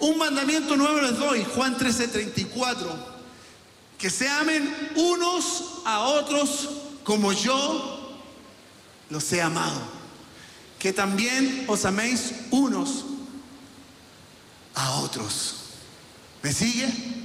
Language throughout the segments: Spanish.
Un mandamiento nuevo les doy, Juan 13:34, que se amen unos a otros como yo los he amado, que también os améis unos a otros. ¿Me sigue?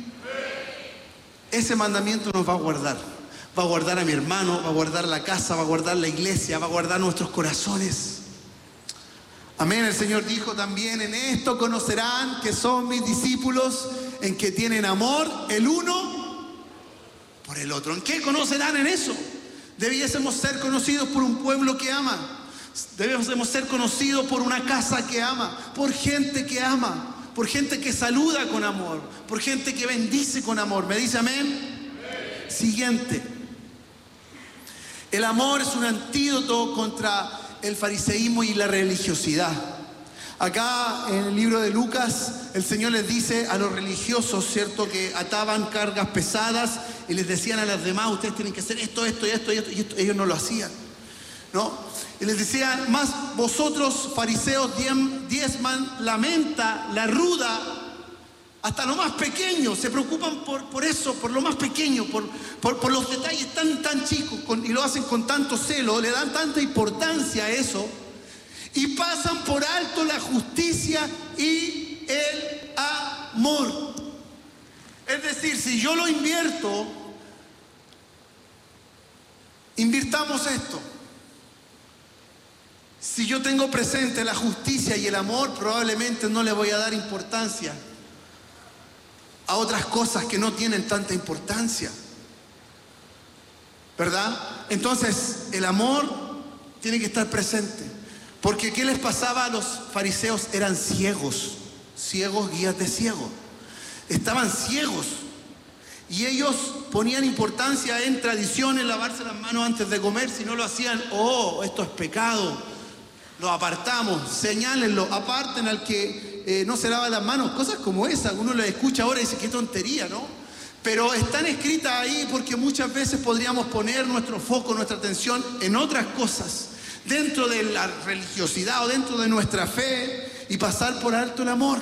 Ese mandamiento nos va a guardar. Va a guardar a mi hermano, va a guardar la casa, va a guardar la iglesia, va a guardar nuestros corazones. Amén. El Señor dijo también: en esto conocerán que son mis discípulos, en que tienen amor el uno por el otro. ¿En qué conocerán? En eso. Debiésemos ser conocidos por un pueblo que ama. Debemos ser conocidos por una casa que ama, por gente que ama, por gente que saluda con amor, por gente que bendice con amor. ¿Me dice amén? Siguiente. El amor es un antídoto contra el fariseísmo y la religiosidad. Acá en el libro de Lucas, el Señor les dice a los religiosos, ¿cierto?, que ataban cargas pesadas y les decían a los demás: ustedes tienen que hacer esto, esto y esto y esto, y esto. Ellos no lo hacían, ¿no? Y les decía: más vosotros, fariseos, diezman la menta, la ruda, hasta lo más pequeño. Se preocupan por eso, por lo más pequeño, por los detalles tan chicos, y lo hacen con tanto celo, le dan tanta importancia a eso, y pasan por alto la justicia y el amor. Es decir, si yo lo invierto, invirtamos esto. Si yo tengo presente la justicia y el amor, probablemente no le voy a dar importancia a otras cosas que no tienen tanta importancia, ¿verdad? Entonces, el amor tiene que estar presente. Porque ¿qué les pasaba a los fariseos? Eran ciegos, guías de ciegos. Estaban ciegos. Y ellos ponían importancia en tradiciones, lavarse las manos antes de comer. Si no lo hacían: oh, esto es pecado, lo apartamos, señálenlo, aparten al que no se lava las manos. Cosas como esas, uno las escucha ahora y dice: qué tontería, ¿no? Pero están escritas ahí porque muchas veces podríamos poner nuestro foco, nuestra atención en otras cosas, dentro de la religiosidad o dentro de nuestra fe, y pasar por alto el amor.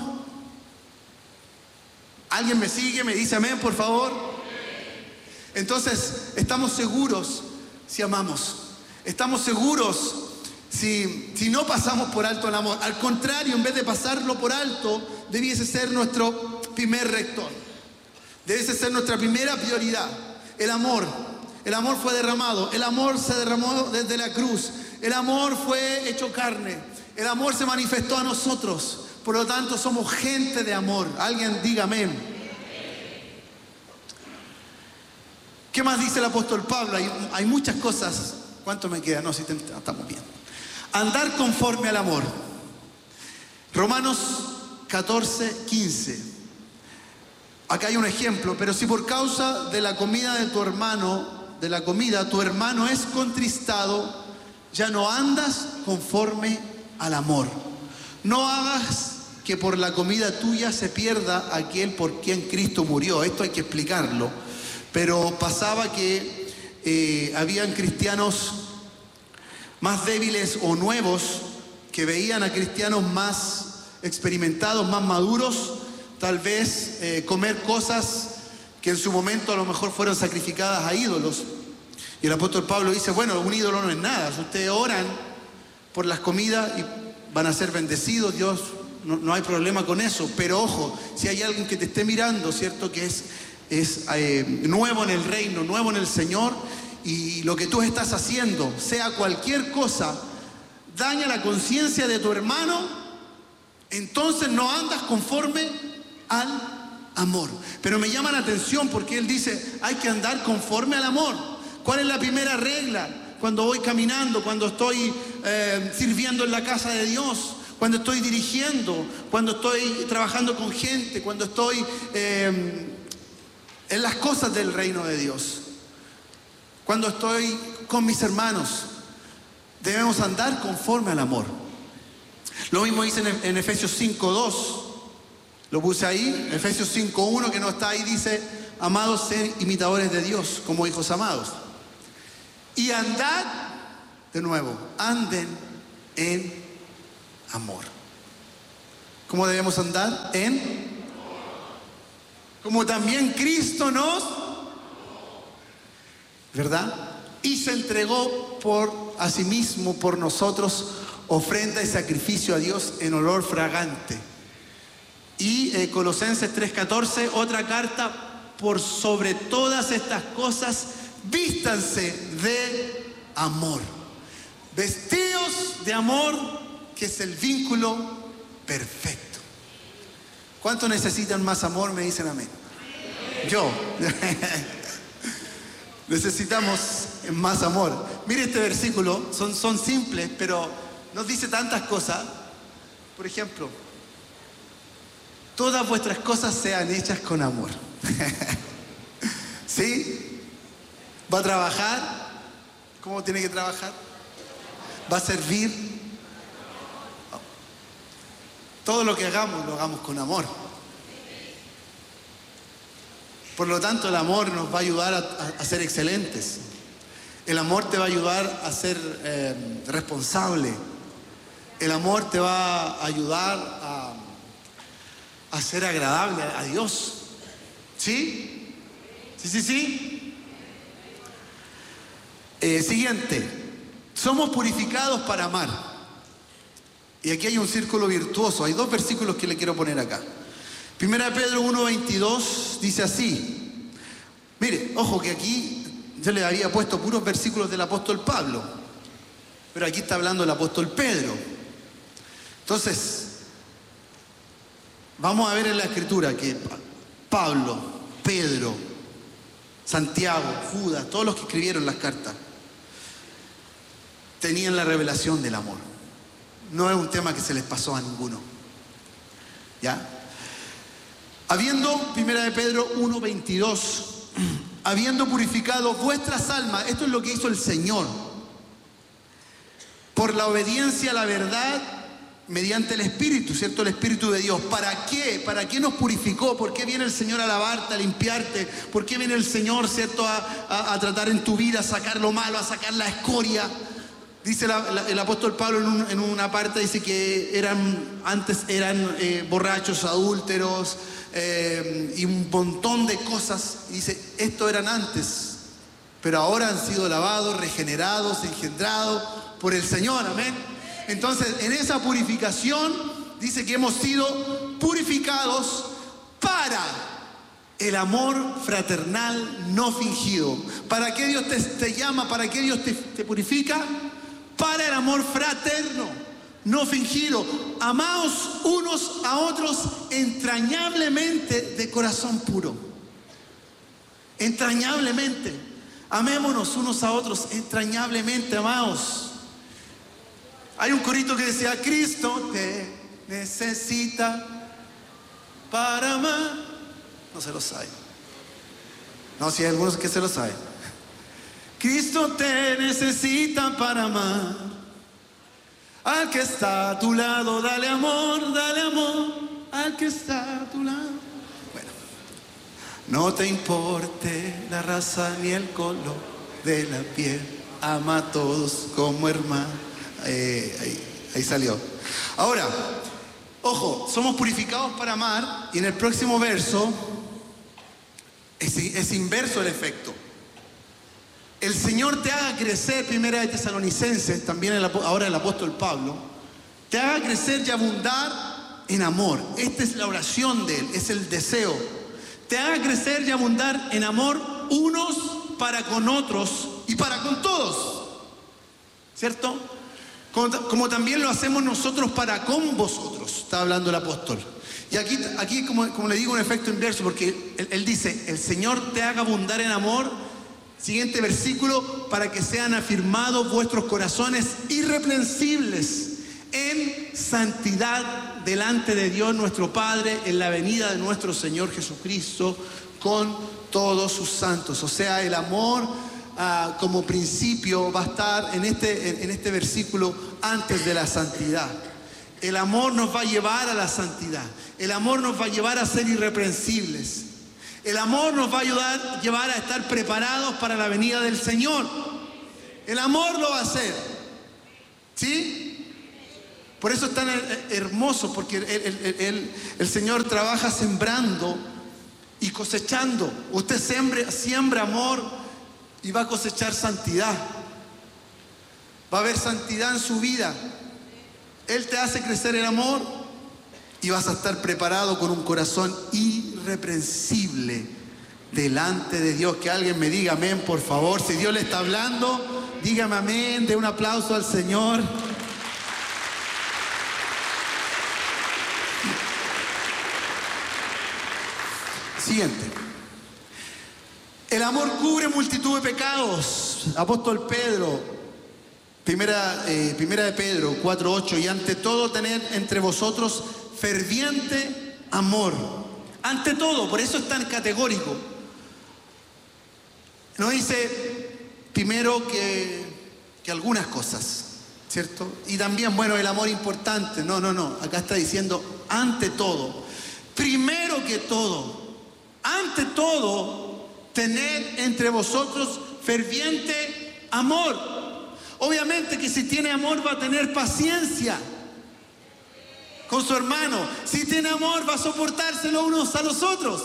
¿Alguien me sigue? ¿Me dice amén, por favor? Entonces, estamos seguros si amamos. Estamos seguros si no pasamos por alto el amor. Al contrario, en vez de pasarlo por alto, debiese ser nuestro primer rector. Debe ser nuestra primera prioridad. El amor. El amor fue derramado. El amor se derramó desde la cruz. El amor fue hecho carne. El amor se manifestó a nosotros. Por lo tanto, somos gente de amor. Alguien diga amén. ¿Qué más dice el apóstol Pablo? Hay muchas cosas. ¿Cuánto me queda? No, si estamos bien. Andar conforme al amor. Romanos 14:15. Acá hay un ejemplo: pero si por causa de la comida de tu hermano, tu hermano es contristado, ya no andas conforme al amor. No hagas que por la comida tuya se pierda aquel por quien Cristo murió. Esto hay que explicarlo. Pero pasaba que habían cristianos más débiles o nuevos que veían a cristianos más experimentados, más maduros, tal vez comer cosas que en su momento a lo mejor fueron sacrificadas a ídolos. Y el apóstol Pablo dice: bueno, un ídolo no es nada. Si ustedes oran por las comidas y van a ser bendecidos, Dios, no hay problema con eso. Pero ojo, si hay alguien que te esté mirando, ¿cierto?, que es nuevo en el reino, nuevo en el Señor, y lo que tú estás haciendo, sea cualquier cosa, daña la conciencia de tu hermano, entonces no andas conforme al amor. Pero me llama la atención porque él dice: hay que andar conforme al amor. ¿Cuál es la primera regla? Cuando voy caminando, cuando estoy sirviendo en la casa de Dios, cuando estoy dirigiendo, cuando estoy trabajando con gente, cuando estoy en las cosas del reino de Dios, cuando estoy con mis hermanos, debemos andar conforme al amor. Lo mismo dice en Efesios 5:2. Lo puse ahí. Efesios 5:1, que no está ahí, dice: amados, sed imitadores de Dios como hijos amados. Y andad, de nuevo, anden en amor. ¿Cómo debemos andar? En como también Cristo nos, ¿verdad? Y se entregó por a sí mismo, por nosotros, ofrenda y sacrificio a Dios en olor fragante. Y Colosenses 3:14, otra carta, por sobre todas estas cosas, vístanse de amor. Vestidos de amor, que es el vínculo perfecto. ¿Cuántos necesitan más amor? Me dicen amén. Yo. Necesitamos más amor. Mire este versículo, son simples, pero nos dice tantas cosas. Por ejemplo, todas vuestras cosas sean hechas con amor. ¿Sí? ¿Va a trabajar? ¿Cómo tiene que trabajar? ¿Va a servir? Todo lo que hagamos, lo hagamos con amor. Por lo tanto, el amor nos va a ayudar a ser excelentes. El amor te va a ayudar a ser responsable. El amor te va a ayudar a ser agradable a Dios. ¿Sí? Sí. Siguiente. Somos purificados para amar. Y aquí hay un círculo virtuoso. Hay dos versículos que le quiero poner acá. Primera de Pedro 1:22 dice así. Mire, ojo que aquí yo le había puesto puros versículos del apóstol Pablo, pero aquí está hablando el apóstol Pedro. Entonces, vamos a ver en la escritura que Pablo, Pedro, Santiago, Judas, todos los que escribieron las cartas, tenían la revelación del amor. No es un tema que se les pasó a ninguno. ¿Ya? Habiendo, primera de Pedro 1:22, habiendo purificado vuestras almas, esto es lo que hizo el Señor, por la obediencia a la verdad, mediante el Espíritu, ¿cierto? El Espíritu de Dios. ¿Para qué? ¿Para qué nos purificó? ¿Por qué viene el Señor a lavarte, a limpiarte? ¿Por qué viene el Señor, ¿cierto? A tratar en tu vida, a sacar lo malo, a sacar la escoria? Dice el apóstol Pablo en una parte, dice que antes eran borrachos, adúlteros, y un montón de cosas. Dice, esto eran antes, pero ahora han sido lavados, regenerados, engendrados por el Señor, amén. Entonces, en esa purificación, dice que hemos sido purificados para el amor fraternal no fingido. ¿Para qué Dios te llama? ¿Para qué Dios te purifica? Para el amor fraterno, no fingido. Amaos unos a otros entrañablemente de corazón puro. Entrañablemente. Amémonos unos a otros entrañablemente, amados. Hay un corito que decía, Cristo te necesita para amar. No se lo sabe. No, si hay algunos que se lo saben. Cristo te necesita para amar. Al que está a tu lado, dale amor al que está a tu lado. Bueno, no te importe la raza ni el color de la piel, ama a todos como hermano. Ahí salió. Ahora, ojo, somos purificados para amar, y en el próximo verso es inverso el efecto. El Señor te haga crecer, primera de Tesalonicenses, también ahora el apóstol Pablo, te haga crecer y abundar en amor. Esta es la oración de Él, es el deseo. Te haga crecer y abundar en amor unos para con otros y para con todos. ¿Cierto? Como también lo hacemos nosotros para con vosotros, está hablando el apóstol. Y aquí como le digo, un efecto inverso, porque él dice, el Señor te haga abundar en amor. Siguiente versículo, para que sean afirmados vuestros corazones irreprensibles en santidad delante de Dios nuestro Padre en la venida de nuestro Señor Jesucristo con todos sus santos. O sea, el amor como principio va a estar en este versículo antes de la santidad. El amor nos va a llevar a la santidad. El amor nos va a llevar a ser irreprensibles. El amor nos va a llevar a estar preparados para la venida del Señor. El amor lo va a hacer. ¿Sí? Por eso es tan hermoso, porque el Señor trabaja sembrando y cosechando. Usted siembra amor y va a cosechar santidad. Va a haber santidad en su vida. Él te hace crecer en amor y vas a estar preparado con un corazón irreprensible delante de Dios. Que alguien me diga amén, por favor. Si Dios le está hablando, dígame amén. Dé un aplauso al Señor. Siguiente. El amor cubre multitud de pecados. Apóstol Pedro, primera de Pedro 4:8. Y ante todo tener entre vosotros ferviente amor. Ante todo, por eso es tan categórico. No dice primero que algunas cosas, ¿cierto? Y también, bueno, el amor importante. No. Acá está diciendo ante todo. Primero que todo. Ante todo, tened entre vosotros ferviente amor. Obviamente que si tiene amor va a tener paciencia con su hermano. Si tiene amor va a soportárselo unos a los otros.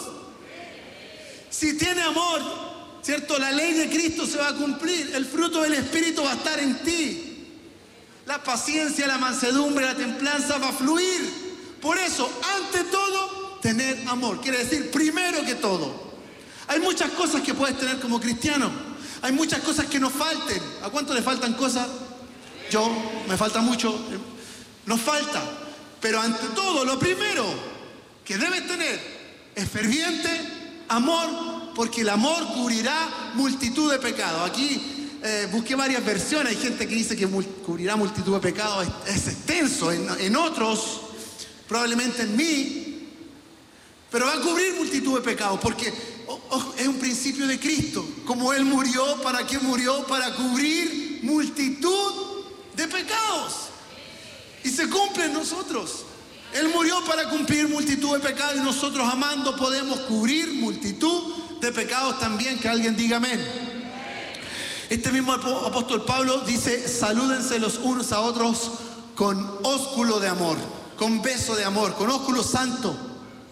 Si tiene amor, ¿cierto? La ley de Cristo se va a cumplir. El fruto del Espíritu va a estar en ti. La paciencia, la mansedumbre, la templanza va a fluir. Por eso, ante todo, tener amor. Quiere decir, primero que todo. Hay muchas cosas que puedes tener como cristiano. Hay muchas cosas que nos falten. ¿A cuánto le faltan cosas? Yo, me falta mucho. Nos falta. Pero ante todo, lo primero que debes tener es ferviente amor, porque el amor cubrirá multitud de pecados. Aquí busqué varias versiones. Hay gente que dice que cubrirá multitud de pecados. Es extenso. En otros, probablemente en mí, pero va a cubrir multitud de pecados, porque es un principio de Cristo. Como Él murió, ¿para qué murió? Para cubrir multitud de pecados. Y se cumple en nosotros. Él murió para cumplir multitud de pecados y nosotros, amando, podemos cubrir multitud de pecados también. Que alguien diga amén. Este mismo apóstol Pablo dice, salúdense los unos a otros con ósculo de amor, con beso de amor, con ósculo santo.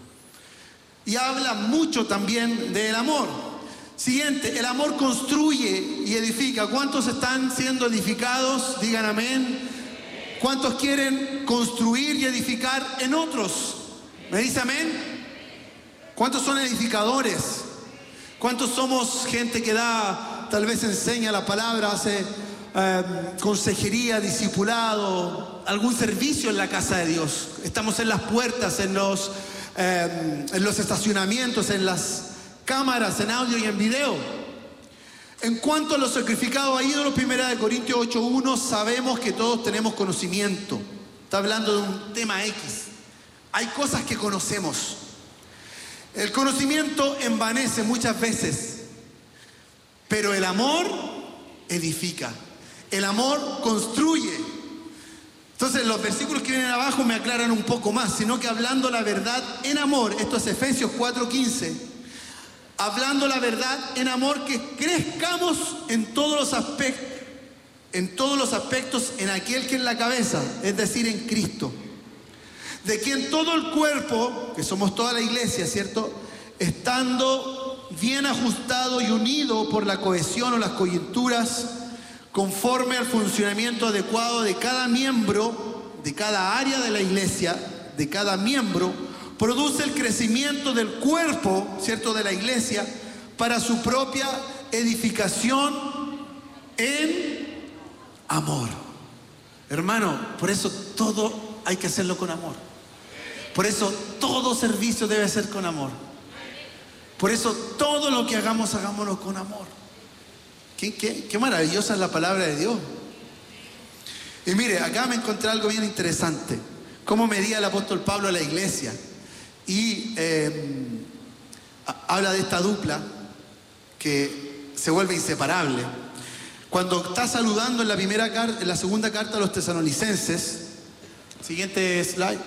Y habla mucho también del amor. Siguiente, el amor construye y edifica. ¿Cuántos están siendo edificados? Digan amén. ¿Cuántos quieren construir y edificar en otros? ¿Me dice amén? ¿Cuántos son edificadores? ¿Cuántos somos gente que tal vez enseña la palabra, hace consejería, discipulado, algún servicio en la casa de Dios? Estamos en las puertas, en los estacionamientos, en las cámaras, en audio y en video. En cuanto a los sacrificados a ídolos, 1 Corintios 8:1, sabemos que todos tenemos conocimiento. Está hablando de un tema X. Hay cosas que conocemos. El conocimiento envanece muchas veces, pero el amor edifica. El amor construye. Entonces los versículos que vienen abajo me aclaran un poco más, sino que hablando la verdad en amor, esto es Efesios 4:15, hablando la verdad en amor, que crezcamos en todos los aspectos en aquel que es la cabeza, es decir, en Cristo, de quien todo el cuerpo, que somos toda la iglesia, ¿cierto?, estando bien ajustado y unido por la cohesión o las coyunturas, conforme al funcionamiento adecuado de cada miembro, de cada área de la iglesia, de cada miembro, produce el crecimiento del cuerpo, ¿cierto?, de la iglesia, para su propia edificación en amor. Hermano, por eso todo hay que hacerlo con amor. Por eso todo servicio debe ser con amor. Por eso todo lo que hagamos, hagámoslo con amor. Qué maravillosa es la palabra de Dios. Y mire, acá me encontré algo bien interesante. Cómo medía el apóstol Pablo a la iglesia. Y habla de esta dupla que se vuelve inseparable. Cuando está saludando en la segunda carta a los tesalonicenses, siguiente slide.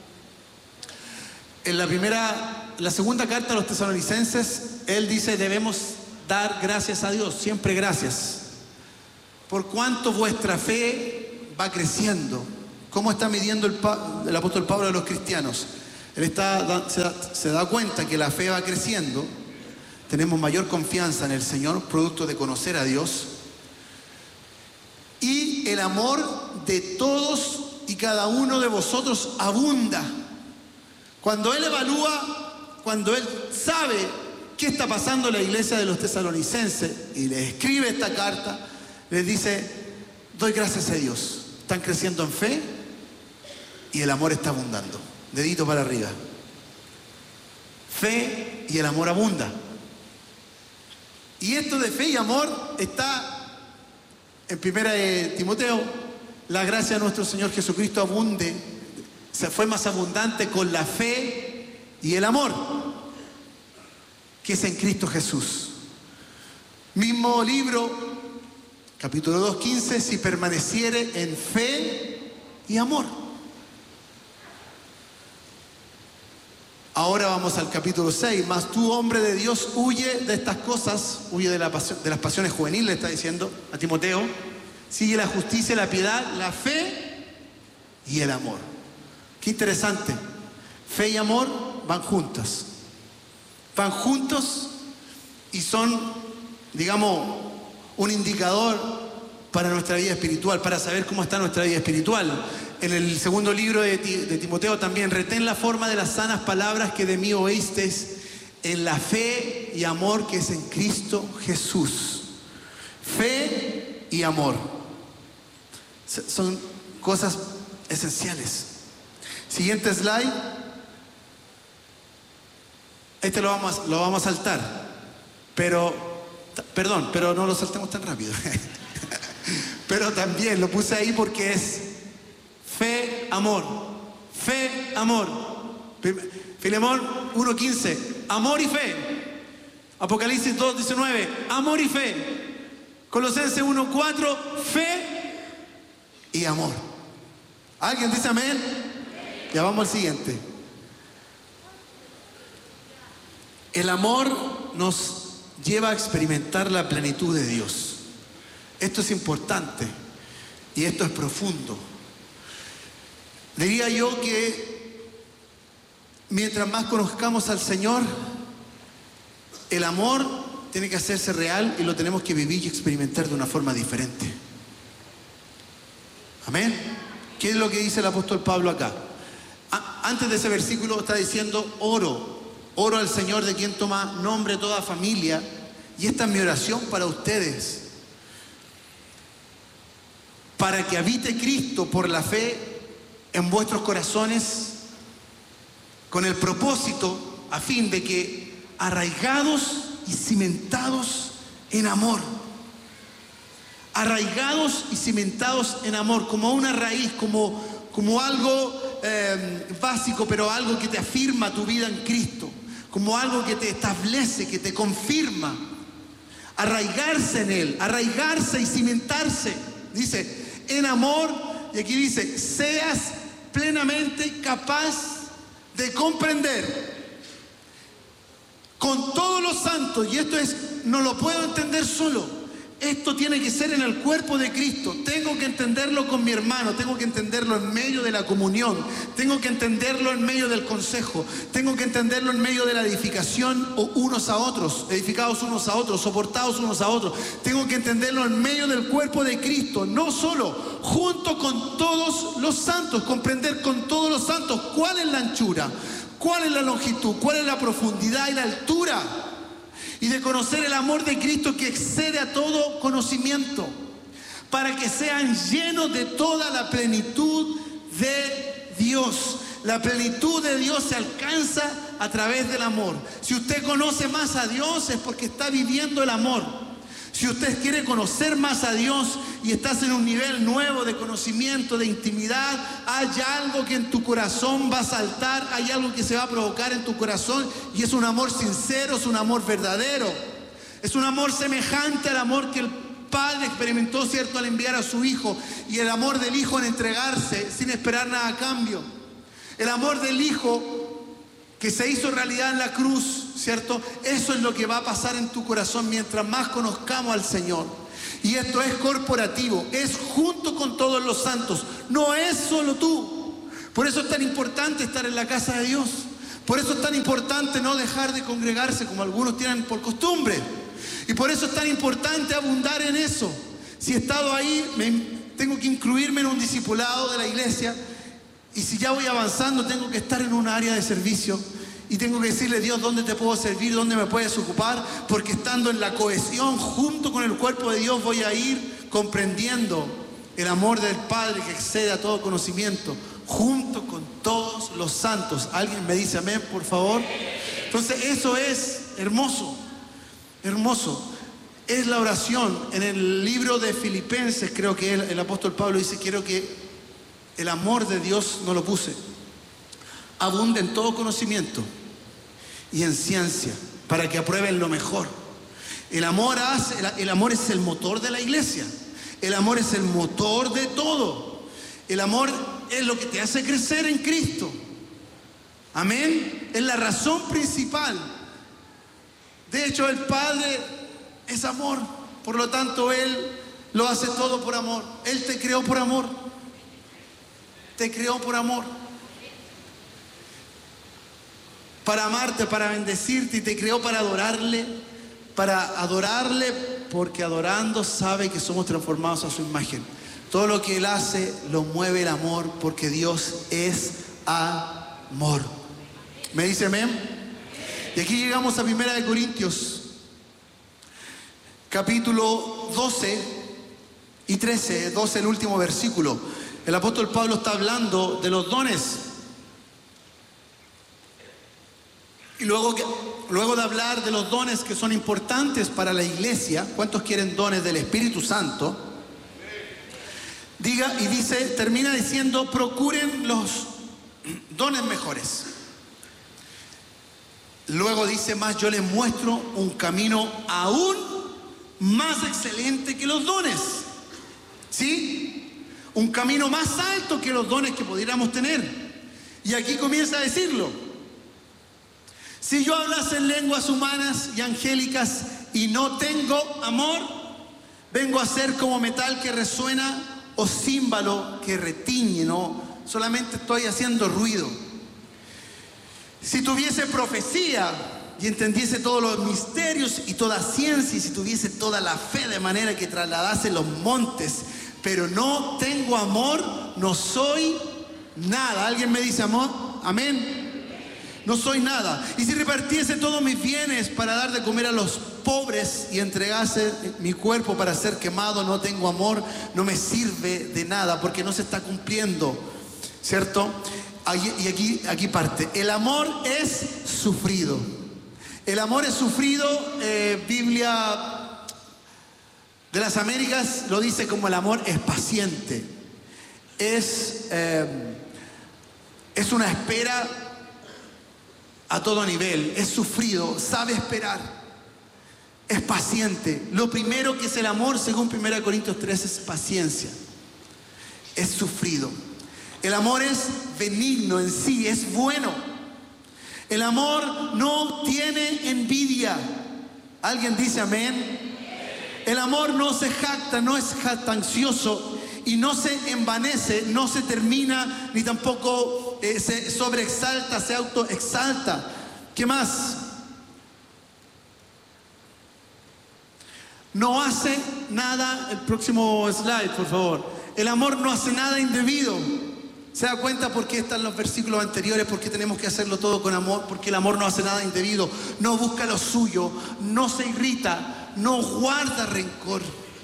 En la segunda carta a los tesalonicenses, él dice, debemos dar gracias a Dios, siempre gracias, por cuanto vuestra fe va creciendo. ¿Cómo está midiendo el apóstol Pablo a los cristianos? Él se da cuenta que la fe va creciendo, tenemos mayor confianza en el Señor, producto de conocer a Dios, y el amor de todos y cada uno de vosotros abunda. Cuando Él evalúa, cuando Él sabe qué está pasando en la iglesia de los tesalonicenses y les escribe esta carta, les dice: doy gracias a Dios, están creciendo en fe y el amor está abundando. Dedito para arriba. Fe y el amor abunda. Y esto de fe y amor está en 1 Timoteo. La gracia de nuestro Señor Jesucristo abunde, se fue más abundante con la fe y el amor, que es en Cristo Jesús. Mismo libro, capítulo 2:15, si permaneciere en fe y amor. Ahora vamos al capítulo 6. Mas tú, hombre de Dios, huye de estas cosas, huye de las pasiones juveniles, le está diciendo a Timoteo. Sigue la justicia, la piedad, la fe y el amor. Qué interesante. Fe y amor van juntas. Van juntos y son, digamos, un indicador para nuestra vida espiritual, para saber cómo está nuestra vida espiritual. En el segundo libro de Timoteo también: retén la forma de las sanas palabras que de mí oísteis, en la fe y amor que es en Cristo Jesús. Fe y amor son cosas esenciales. Siguiente slide. Este lo vamos a saltar, pero no lo saltemos tan rápido. Pero también lo puse ahí porque es fe, amor. Fe, amor. Filemón 1:15, amor y fe. Apocalipsis 2:19, amor y fe. Colosenses 1:4, fe y amor. ¿Alguien dice amén? Ya vamos al siguiente. El amor nos lleva a experimentar la plenitud de Dios. Esto es importante y esto es profundo. Diría yo que mientras más conozcamos al Señor, el amor tiene que hacerse real y lo tenemos que vivir y experimentar de una forma diferente. Amén. ¿Qué es lo que dice el apóstol Pablo acá? Antes de ese versículo está diciendo: oro al Señor, de quien toma nombre toda familia, y esta es mi oración para ustedes, para que habite Cristo por la fe en vuestros corazones, con el propósito, a fin de que, arraigados y cimentados en amor, arraigados y cimentados en amor, como una raíz, como algo básico, pero algo que te afirma tu vida en Cristo, como algo que te establece, que te confirma. Arraigarse en Él, arraigarse y cimentarse. Dice, en amor, y aquí dice, seas plenamente capaz de comprender con todos los santos, y esto no lo puedo entender solo. Esto tiene que ser en el cuerpo de Cristo. Tengo que entenderlo con mi hermano, tengo que entenderlo en medio de la comunión, tengo que entenderlo en medio del consejo, tengo que entenderlo en medio de la edificación unos a otros, edificados unos a otros, soportados unos a otros. Tengo que entenderlo en medio del cuerpo de Cristo, no solo, junto con todos los santos, comprender con todos los santos cuál es la anchura, cuál es la longitud, cuál es la profundidad y la altura. Y de conocer el amor de Cristo que excede a todo conocimiento, para que sean llenos de toda la plenitud de Dios. La plenitud de Dios se alcanza a través del amor. Si usted conoce más a Dios es porque está viviendo el amor. Si usted quiere conocer más a Dios y estás en un nivel nuevo de conocimiento, de intimidad, hay algo que en tu corazón va a saltar, hay algo que se va a provocar en tu corazón, y es un amor sincero, es un amor verdadero, es un amor semejante al amor que el Padre experimentó, ¿cierto?, al enviar a su Hijo, y el amor del Hijo en entregarse sin esperar nada a cambio. El amor del Hijo que se hizo realidad en la cruz, ¿cierto? Eso es lo que va a pasar en tu corazón mientras más conozcamos al Señor. Y esto es corporativo, es junto con todos los santos, no es solo tú. Por eso es tan importante estar en la casa de Dios. Por eso es tan importante no dejar de congregarse como algunos tienen por costumbre. Y por eso es tan importante abundar en eso. Si he estado ahí, tengo que incluirme en un discipulado de la iglesia. Y si ya voy avanzando, tengo que estar en un área de servicio. Y tengo que decirle, Dios, ¿dónde te puedo servir? ¿Dónde me puedes ocupar? Porque estando en la cohesión junto con el cuerpo de Dios, voy a ir comprendiendo el amor del Padre que excede a todo conocimiento, junto con todos los santos. ¿Alguien me dice amén, por favor? Entonces eso es hermoso, hermoso. Es la oración. En el libro de Filipenses, creo que el apóstol Pablo dice, quiero que el amor de Dios, no lo puse, abunde en todo conocimiento y en ciencia, para que aprueben lo mejor. El amor es el motor de la iglesia. El amor es el motor de todo. El amor es lo que te hace crecer en Cristo. Amén. Es la razón principal. De hecho, el Padre es amor. Por lo tanto, Él lo hace todo por amor. Él te creó por amor. Te creó por amor. Para amarte, para bendecirte, y te creó para adorarle. Para adorarle, porque adorando sabe que somos transformados a su imagen. Todo lo que Él hace lo mueve el amor, porque Dios es amor. ¿Me dice amén? Y aquí llegamos a 1 Corintios, capítulo 12 y 13, 12 el último versículo. El apóstol Pablo está hablando de los dones. Y luego de hablar de los dones que son importantes para la iglesia, ¿cuántos quieren dones del Espíritu Santo? Termina diciendo, procuren los dones mejores. Luego dice más, yo les muestro un camino aún más excelente que los dones. ¿Sí? Un camino más alto que los dones que pudiéramos tener. Y aquí comienza a decirlo. Si yo hablase en lenguas humanas y angélicas y no tengo amor, vengo a ser como metal que resuena o címbalo que retiñe, ¿no? Solamente estoy haciendo ruido. Si tuviese profecía y entendiese todos los misterios y toda ciencia, y si tuviese toda la fe de manera que trasladase los montes, pero no tengo amor, no soy nada. ¿Alguien me dice amor? Amén. No soy nada. Y si repartiese todos mis bienes para dar de comer a los pobres y entregase mi cuerpo para ser quemado, no tengo amor, no me sirve de nada, porque no se está cumpliendo, ¿cierto? Y aquí parte. El amor es sufrido. El amor es sufrido. Biblia de las Américas lo dice como el amor es paciente. Es una espera a todo nivel, es sufrido, sabe esperar, es paciente. Lo primero que es el amor, según 1 Corintios 3, es paciencia, es sufrido. El amor es benigno en sí, es bueno. El amor no tiene envidia. ¿Alguien dice amén? El amor no se jacta, no es jactancioso y no se envanece, no se termina, ni tampoco se sobreexalta, se autoexalta. ¿Qué más? No hace nada. El próximo slide, por favor. El amor no hace nada indebido. ¿Se da cuenta por qué están los versículos anteriores? Porque tenemos que hacerlo todo con amor. Porque el amor no hace nada indebido. No busca lo suyo. No se irrita. No guarda rencor.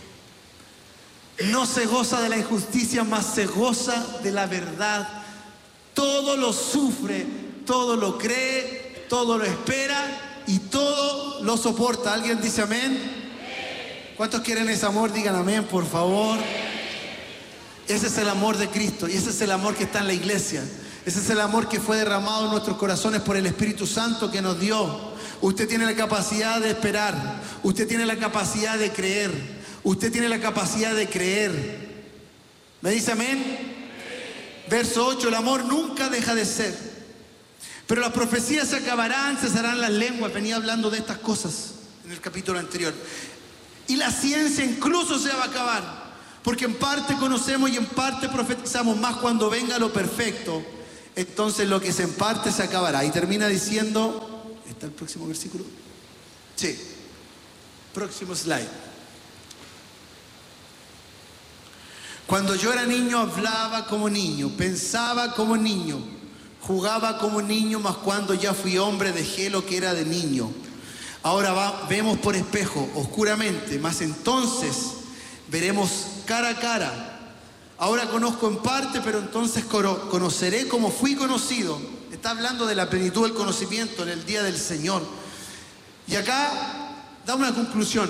No se goza de la injusticia, mas se goza de la verdad. Todo lo sufre, todo lo cree, todo lo espera y todo lo soporta. ¿Alguien dice amén? ¿Cuántos quieren ese amor? Digan amén, por favor. Ese es el amor de Cristo y ese es el amor que está en la iglesia. Ese es el amor que fue derramado en nuestros corazones por el Espíritu Santo que nos dio. Usted tiene la capacidad de esperar. Usted tiene la capacidad de creer. Usted tiene la capacidad de creer. ¿Me dice amén? Verso 8, el amor nunca deja de ser. Pero las profecías se acabarán, cesarán las lenguas. Venía hablando de estas cosas en el capítulo anterior. Y la ciencia incluso se va a acabar. Porque en parte conocemos y en parte profetizamos, más cuando venga lo perfecto. entonces lo que se en parte se acabará. Y termina diciendo, ¿está el próximo versículo? Sí, próximo slide. Cuando yo era niño hablaba como niño, pensaba como niño, jugaba como niño, mas cuando ya fui hombre dejé lo que era de niño. Ahora vemos por espejo, oscuramente, mas entonces veremos cara a cara. Ahora conozco en parte, pero entonces conoceré como fui conocido. Está hablando de la plenitud del conocimiento en el día del Señor. Y acá da una conclusión.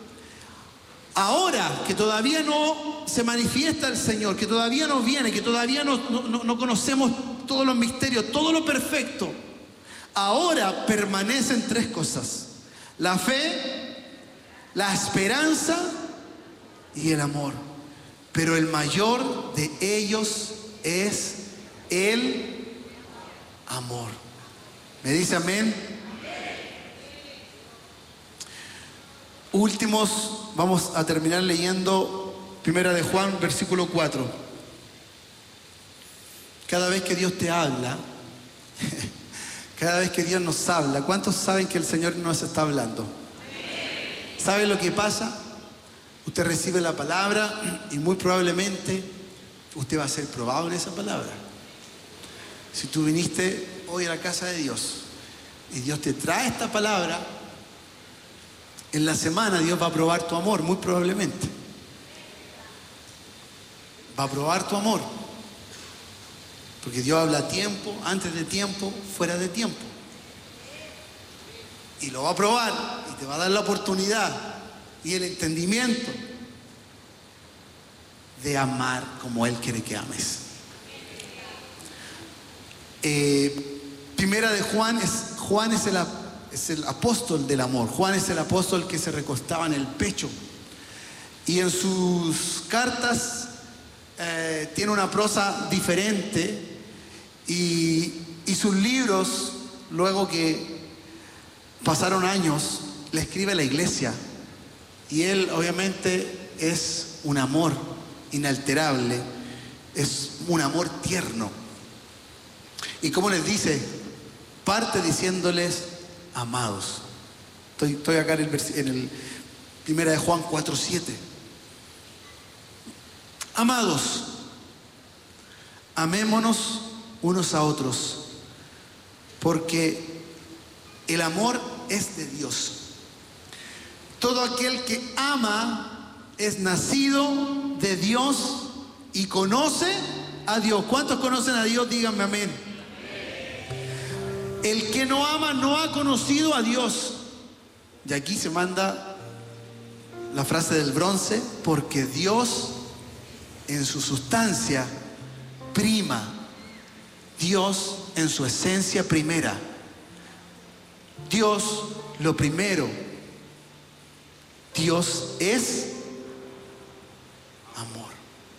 Ahora que todavía no se manifiesta el Señor, que todavía no viene, que todavía no conocemos todos los misterios, todo lo perfecto, ahora permanecen tres cosas: la fe, la esperanza y el amor. Pero el mayor de ellos es el amor. ¿Me dice amén? Últimos, vamos a terminar leyendo 1 de Juan, versículo 4. Cada vez que Dios te habla, cada vez que Dios nos habla, ¿cuántos saben que el Señor nos está hablando? ¿Saben lo que pasa? Usted recibe la palabra y muy probablemente usted va a ser probado en esa palabra. Si tú viniste hoy a la casa de Dios y Dios te trae esta palabra, en la semana Dios va a probar tu amor, muy probablemente. Va a probar tu amor. Porque Dios habla a tiempo, antes de tiempo, fuera de tiempo. Y lo va a probar y te va a dar la oportunidad y el entendimiento de amar como Él quiere que ames. Primera de Juan es el apóstol del amor. Juan es el apóstol que se recostaba en el pecho. Y en sus cartas tiene una prosa diferente. Y sus libros, luego que pasaron años, le escribe a la iglesia. Y él obviamente es un amor inalterable, es un amor tierno. Y como les dice, parte diciéndoles: amados. Estoy acá en el 1 de Juan 4:7. Amados, amémonos unos a otros, porque el amor es de Dios. Todo aquel que ama es nacido de Dios y conoce a Dios. ¿Cuántos conocen a Dios? Díganme amén. El que no ama no ha conocido a Dios. Y aquí se manda la frase del bronce: porque Dios en su sustancia prima, Dios en su esencia primera, Dios lo primero, Dios es amor.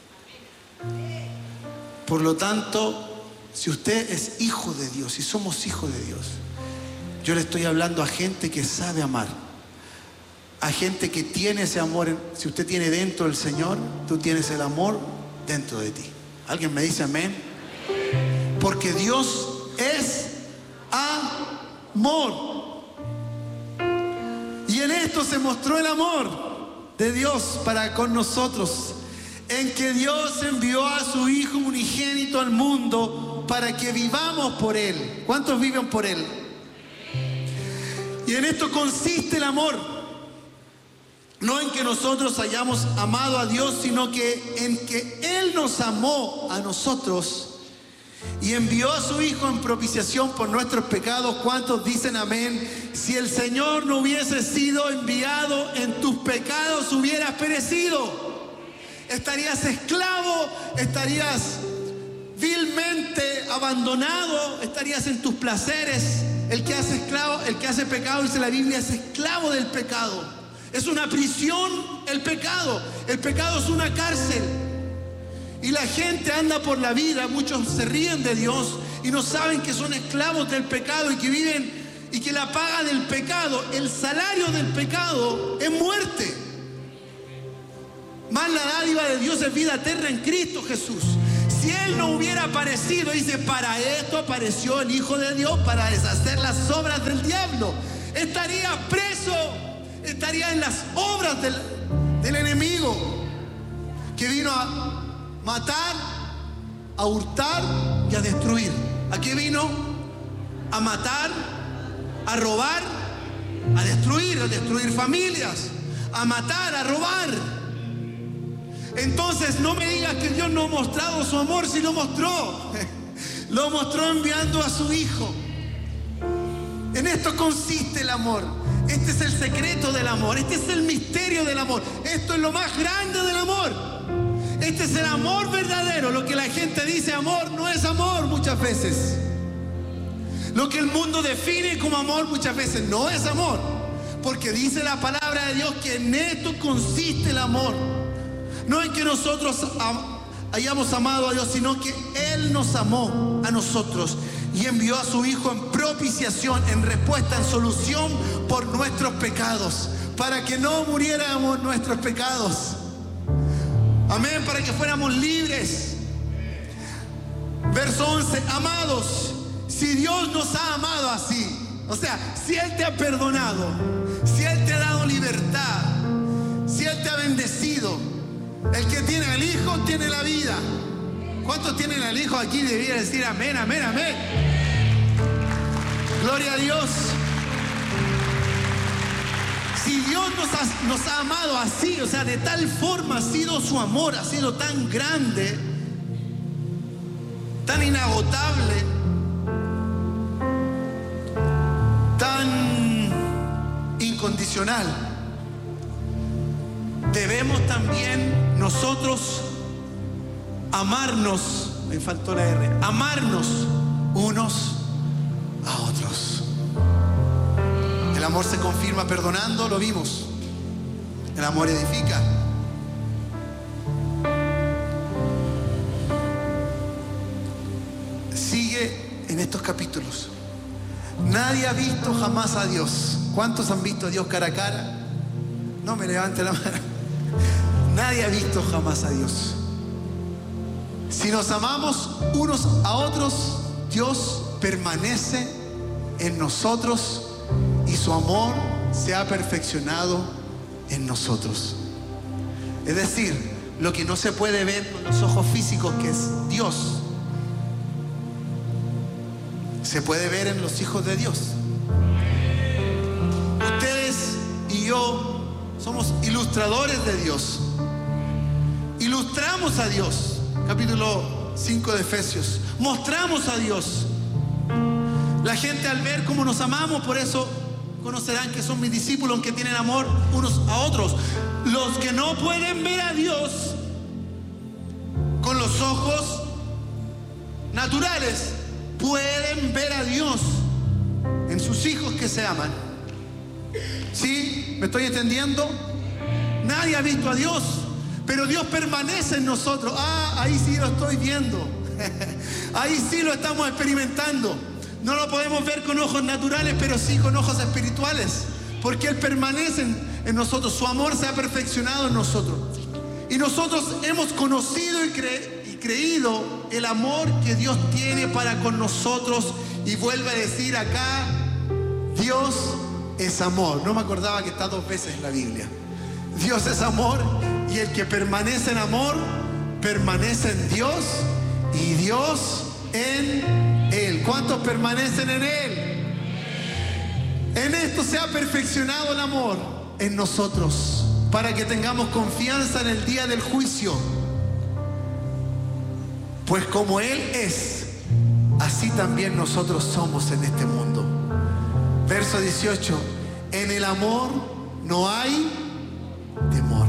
Por lo tanto, si usted es hijo de Dios, si somos hijos de Dios, yo le estoy hablando a gente que sabe amar, a gente que tiene ese amor. Si usted tiene dentro el Señor, tú tienes el amor dentro de ti. ¿Alguien me dice amén? Porque Dios es amor. Y en esto se mostró el amor de Dios para con nosotros, en que Dios envió a su Hijo unigénito al mundo para que vivamos por Él. ¿Cuántos viven por Él? Y en esto consiste el amor. No en que nosotros hayamos amado a Dios, sino que en que Él nos amó a nosotros y envió a su Hijo en propiciación por nuestros pecados. ¿Cuántos dicen amén? Si el Señor no hubiese sido enviado, en tus pecados hubieras perecido. Estarías esclavo, estarías vilmente abandonado, estarías en tus placeres. El que hace pecado, dice la Biblia, es esclavo del pecado. Es una prisión el pecado. El pecado es una cárcel. Y la gente anda por la vida, muchos se ríen de Dios y no saben que son esclavos del pecado y que viven, y que la paga del pecado, el salario del pecado, es muerte. Mas la dádiva de Dios es vida eterna en Cristo Jesús. Si Él no hubiera aparecido, dice, para esto apareció el Hijo de Dios, para deshacer las obras del diablo. Estaría preso, estaría en las obras del enemigo, que vino a matar, a hurtar y a destruir. ¿A qué vino? A matar, a robar, a destruir familias, a matar, a robar. Entonces no me digas que Dios no ha mostrado su amor, si lo mostró. Lo mostró enviando a su Hijo. En esto consiste el amor. Este es el secreto del amor. Este es el misterio del amor. Esto es lo más grande del amor. Este es el amor verdadero. Lo que la gente dice amor no es amor muchas veces. Lo que el mundo define como amor muchas veces no es amor. Porque dice la palabra de Dios que en esto consiste el amor. No en que nosotros hayamos amado a Dios, sino que Él nos amó a nosotros y envió a su Hijo en propiciación, en respuesta, en solución por nuestros pecados, para que no muriéramos nuestros pecados. Amén, para que fuéramos libres. Verso 11, amados, si Dios nos ha amado así, o sea, si Él te ha perdonado, si Él te ha dado libertad, si Él te ha bendecido, el que tiene al Hijo tiene la vida. ¿Cuántos tienen al Hijo aquí? Debería decir amén, amén, amén. Gloria a Dios. Si Dios nos ha amado así, o sea, de tal forma ha sido su amor, ha sido tan grande, tan inagotable, tan incondicional, debemos también nosotros amarnos, me faltó la R, amarnos unos a otros. El amor se confirma perdonando, lo vimos. El amor edifica. Sigue en estos capítulos. Nadie ha visto jamás a Dios. ¿Cuántos han visto a Dios cara a cara? No me levante la mano. Nadie ha visto jamás a Dios. Si nos amamos unos a otros, Dios permanece en nosotros y su amor se ha perfeccionado en nosotros. Es decir, lo que no se puede ver con los ojos físicos, que es Dios, se puede ver en los hijos de Dios. Ustedes y yo somos ilustradores de Dios. Ilustramos a Dios. Capítulo 5 de Efesios. Mostramos a Dios. La gente al ver cómo nos amamos, por eso conocerán que son mis discípulos, aunque tienen amor unos a otros. Los que no pueden ver a Dios con los ojos naturales, pueden ver a Dios en sus hijos que se aman. ¿Sí? ¿Me estoy entendiendo? Nadie ha visto a Dios, pero Dios permanece en nosotros. Ahí sí lo estoy viendo. Ahí sí lo estamos experimentando. No lo podemos ver con ojos naturales, pero sí con ojos espirituales, porque Él permanece en nosotros. Su amor se ha perfeccionado en nosotros. Y nosotros hemos conocido y creído el amor que Dios tiene para con nosotros. Y vuelve a decir acá, Dios es amor. No me acordaba que está 2 veces en la Biblia. Dios es amor, y el que permanece en amor permanece en Dios y Dios en Él. ¿Cuántos permanecen en Él? En esto se ha perfeccionado el amor en nosotros, para que tengamos confianza en el día del juicio. Pues como Él es, así también nosotros somos en este mundo. Verso 18. En el amor no hay temor.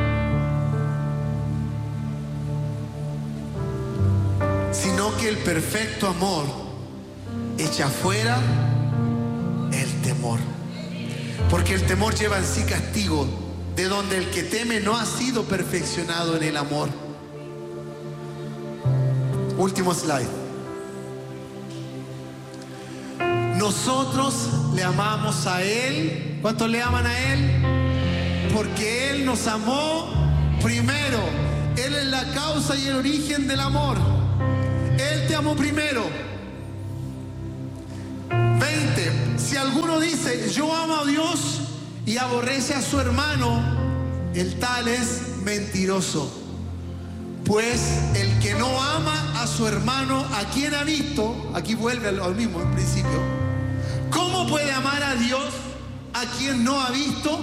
Sino que el perfecto amor echa fuera el temor. Porque el temor lleva en sí castigo, de donde el que teme no ha sido perfeccionado en el amor. Último slide. Nosotros le amamos a Él. ¿Cuántos le aman a Él? Porque Él nos amó primero. Él es la causa y el origen del amor. Él te amó primero. 20. Si alguno dice, yo amo a Dios y aborrece a su hermano, el tal es mentiroso. Pues el que no ama a su hermano, a quien ha visto, aquí vuelve al mismo en principio, ¿cómo puede amar a Dios a quien no ha visto?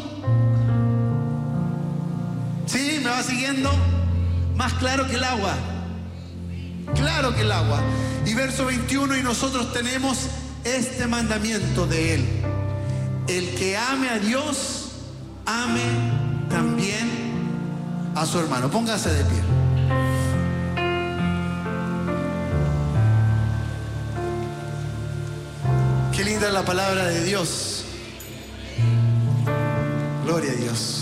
¿Sí? ¿Me va siguiendo? Más claro que el agua. Claro que el agua. Y verso 21, y nosotros tenemos este mandamiento de Él: el que ame a Dios, ame también a su hermano. Póngase de pie. Qué linda es la palabra de Dios. Gloria a Dios.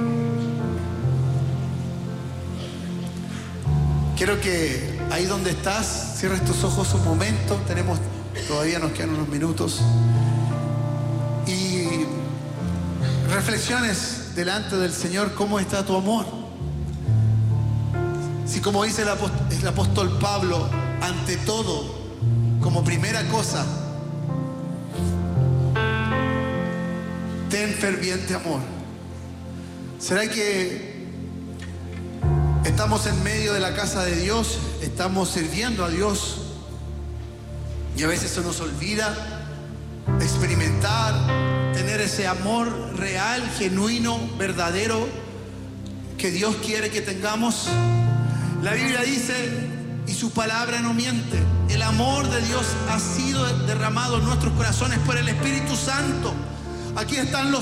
Quiero que ahí donde estás, cierres tus ojos un momento. Todavía nos quedan unos minutos. Y reflexiones delante del Señor, ¿cómo está tu amor? Si, como dice el apóstol Pablo, ante todo, como primera cosa, ten ferviente amor. ¿Será que estamos en medio de la casa de Dios? Estamos sirviendo a Dios y a veces se nos olvida experimentar, tener ese amor real, genuino, verdadero que Dios quiere que tengamos. La Biblia dice, y su palabra no miente, el amor de Dios ha sido derramado en nuestros corazones por el Espíritu Santo. Aquí están los